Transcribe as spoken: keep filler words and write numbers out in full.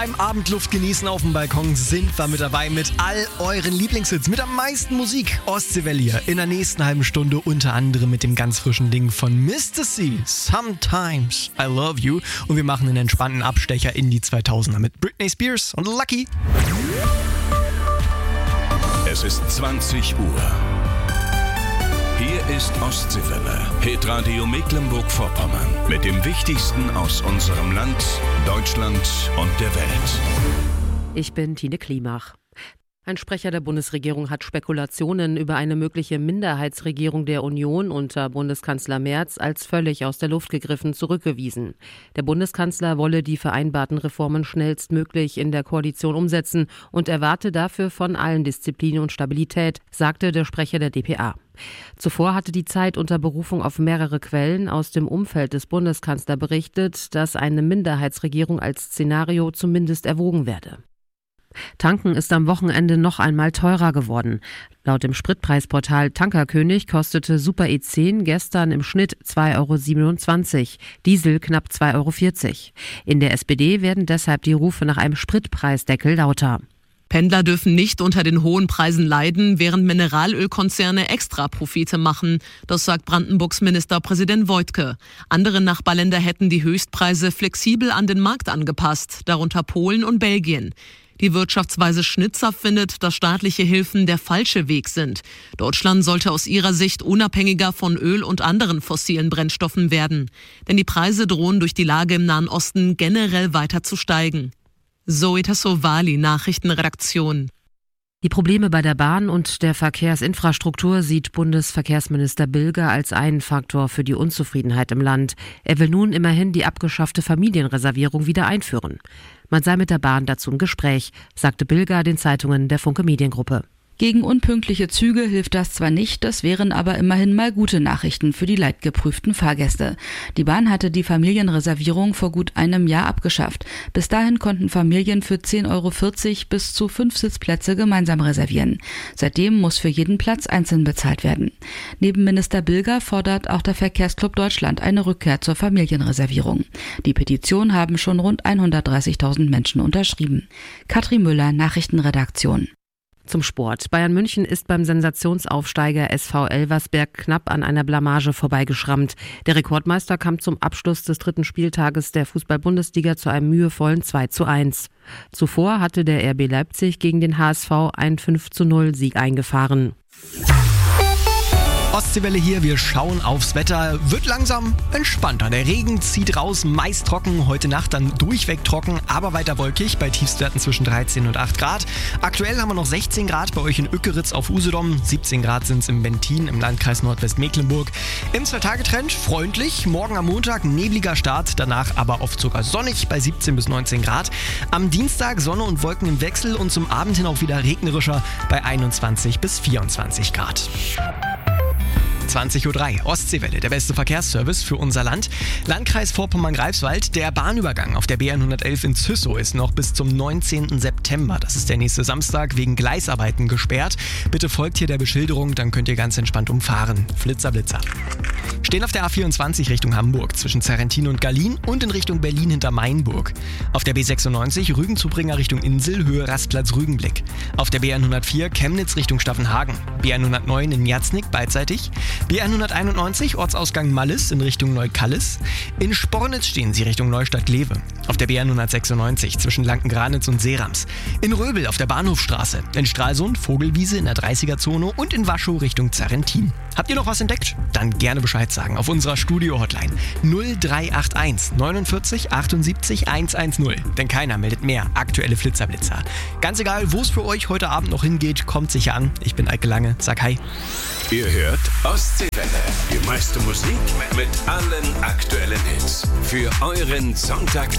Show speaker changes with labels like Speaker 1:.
Speaker 1: beim Abendluft genießen auf dem Balkon sind wir mit dabei mit all euren Lieblingshits, mit am meisten Musik. Ostseewelle hier in der nächsten halben Stunde, unter anderem mit dem ganz frischen Ding von Mister C, Sometimes I Love You. Und wir machen einen entspannten Abstecher in die zweitausender mit Britney Spears und Lucky.
Speaker 2: Es ist zwanzig Uhr. Hier ist Ostseewelle, Hitradio Mecklenburg-Vorpommern. Mit dem Wichtigsten aus unserem Land, Deutschland und der Welt.
Speaker 3: Ich bin Tine Klimach. Ein Sprecher der Bundesregierung hat Spekulationen über eine mögliche Minderheitsregierung der Union unter Bundeskanzler Merz als völlig aus der Luft gegriffen zurückgewiesen. Der Bundeskanzler wolle die vereinbarten Reformen schnellstmöglich in der Koalition umsetzen und erwarte dafür von allen Disziplin und Stabilität, sagte der Sprecher der D P A. Zuvor hatte die Zeit unter Berufung auf mehrere Quellen aus dem Umfeld des Bundeskanzlers berichtet, dass eine Minderheitsregierung als Szenario zumindest erwogen werde. Tanken ist am Wochenende noch einmal teurer geworden. Laut dem Spritpreisportal Tankerkönig kostete Super E zehn gestern im Schnitt zwei Euro siebenundzwanzig, Diesel knapp zwei Euro vierzig. In der S P D werden deshalb die Rufe nach einem Spritpreisdeckel lauter.
Speaker 4: Pendler dürfen nicht unter den hohen Preisen leiden, während Mineralölkonzerne Extraprofite machen. Das sagt Brandenburgs Ministerpräsident Woidke. Andere Nachbarländer hätten die Höchstpreise flexibel an den Markt angepasst, darunter Polen und Belgien. Die Wirtschaftsweise Schnitzer findet, dass staatliche Hilfen der falsche Weg sind. Deutschland sollte aus ihrer Sicht unabhängiger von Öl und anderen fossilen Brennstoffen werden. Denn die Preise drohen durch die Lage im Nahen Osten generell weiter zu steigen. Zoe Tassovali, Nachrichtenredaktion.
Speaker 3: Die Probleme bei der Bahn und der Verkehrsinfrastruktur sieht Bundesverkehrsminister Bilger als einen Faktor für die Unzufriedenheit im Land. Er will nun immerhin die abgeschaffte Familienreservierung wieder einführen. Man sei mit der Bahn dazu im Gespräch, sagte Bilger den Zeitungen der Funke Mediengruppe.
Speaker 5: Gegen unpünktliche Züge hilft das zwar nicht, das wären aber immerhin mal gute Nachrichten für die leidgeprüften Fahrgäste. Die Bahn hatte die Familienreservierung vor gut einem Jahr abgeschafft. Bis dahin konnten Familien für zehn Euro vierzig bis zu fünf Sitzplätze gemeinsam reservieren. Seitdem muss für jeden Platz einzeln bezahlt werden. Neben Minister Bilger fordert auch der Verkehrsclub Deutschland eine Rückkehr zur Familienreservierung. Die Petition haben schon rund hundertdreißigtausend Menschen unterschrieben. Katrin Müller, Nachrichtenredaktion.
Speaker 3: Zum Sport. Bayern München ist beim Sensationsaufsteiger S V Elversberg knapp an einer Blamage vorbeigeschrammt. Der Rekordmeister kam zum Abschluss des dritten Spieltages der Fußball-Bundesliga zu einem mühevollen zwei zu eins. Zuvor hatte der R B Leipzig gegen den H S V einen fünf zu null Sieg eingefahren.
Speaker 1: Ostseewelle hier, wir schauen aufs Wetter, wird langsam entspannter. Der Regen zieht raus, meist trocken, heute Nacht dann durchweg trocken, aber weiter wolkig, bei Tiefstwerten zwischen dreizehn und acht Grad. Aktuell haben wir noch sechzehn Grad bei euch in Ückeritz auf Usedom, siebzehn Grad sind es in Bentin im Landkreis Nordwestmecklenburg. Im Zwei-Tage-Trend freundlich, morgen am Montag nebliger Start, danach aber oft sogar sonnig bei siebzehn bis neunzehn Grad. Am Dienstag Sonne und Wolken im Wechsel und zum Abend hin auch wieder regnerischer bei einundzwanzig bis vierundzwanzig Grad. zwanzig Uhr drei, Ostseewelle, der beste Verkehrsservice für unser Land. Landkreis Vorpommern-Greifswald, der Bahnübergang auf der B hundertelf in Züssow ist noch bis zum neunzehnten September, das ist der nächste Samstag, wegen Gleisarbeiten gesperrt. Bitte folgt hier der Beschilderung, dann könnt ihr ganz entspannt umfahren. Flitzer, Blitzer. Stehen auf der A vierundzwanzig Richtung Hamburg, zwischen Zerrentin und Gallien und in Richtung Berlin hinter Mainburg. Auf der B sechsundneunzig Rügen-Zubringer Richtung Insel, Höhe Rastplatz Rügenblick. Auf der B hundertvier Chemnitz Richtung Staffenhagen. B hundertneun in Jatznik beidseitig. B hunderteinundneunzig Ortsausgang Mallis in Richtung Neukallis. In Spornitz stehen sie Richtung Neustadt-Glewe. Auf der B hundertsechsundneunzig zwischen Lankengranitz und Seerams. In Röbel auf der Bahnhofstraße. In Stralsund Vogelwiese in der dreißiger-Zone und in Waschow Richtung Zerrentin. Habt ihr noch was entdeckt? Dann gerne Bescheid sagen auf unserer Studio-Hotline null drei acht eins neunundvierzig achtundsiebzig hundertzehn. Denn keiner meldet mehr aktuelle Flitzerblitzer. Ganz egal, wo es für euch heute Abend noch hingeht, kommt sicher an. Ich bin Eike Lange, sag hi.
Speaker 2: Ihr hört Ostseewelle, die meiste Musik mit allen aktuellen Hits. Für euren Sonntag.